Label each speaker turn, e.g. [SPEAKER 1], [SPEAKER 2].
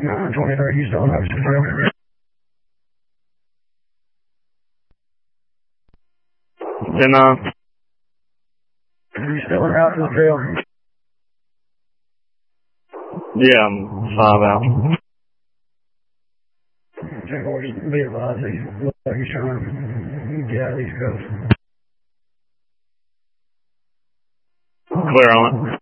[SPEAKER 1] 23rd, you still have to.
[SPEAKER 2] Then,
[SPEAKER 1] You still out in the trail?
[SPEAKER 2] yeah, I'm 5 out.
[SPEAKER 1] Take orders and be advised. Look like he's trying to get out of these coasts.
[SPEAKER 2] Clear on it.